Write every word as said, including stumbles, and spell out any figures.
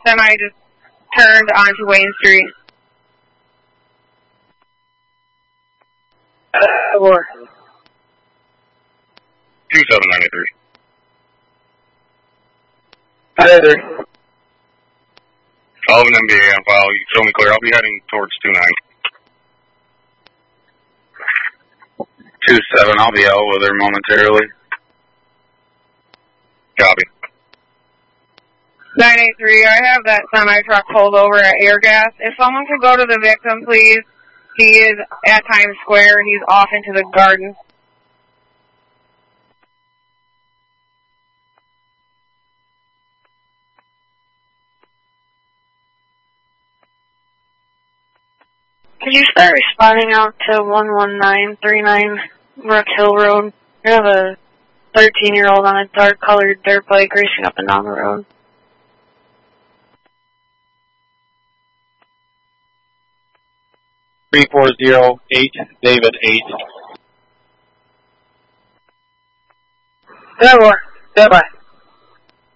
Semi just turned onto Wayne Street. Uh, four. two seven nine eight three. nine eight three. I'll have an M B A on file. You can show me clear. I'll be heading towards two nine. two seven, I'll be out with her momentarily. Copy. nine eight three, I have that semi-truck pulled over at Air Gas. If someone could go to the victim, please. He is at Times Square. He's off into the garden. Could you start responding out to one one nine three nine Rook Hill Road? We have a thirteen-year-old on a dark-colored dirt bike racing up and down the road. three four zero eight, David eight. Stand by. Stand by.